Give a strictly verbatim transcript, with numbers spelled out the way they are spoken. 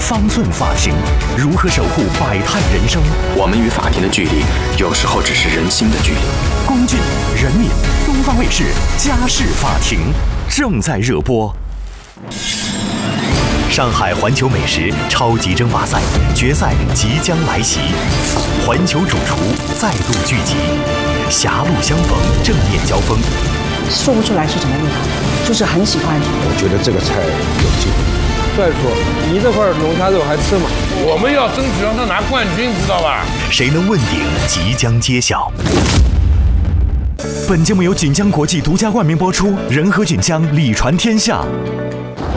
方寸法庭，如何守护百态人生？ 我们与法庭的距离，有时候只是人心的距离。 龚俊、任敏，东方卫视《家事法庭》正在热播。上海环球美食超级争霸赛决赛即将来袭，环球主厨再度聚集，狭路相逢，正面交锋。 说不出来是什么味道，就是很喜欢。 我觉得这个菜有机会。 再说，你这块龙虾肉还吃吗？ 我们要争取让他拿冠军，知道吧？ 谁能问鼎即将揭晓。本节目由锦江国际独家冠名播出，仁和锦江，礼传天下。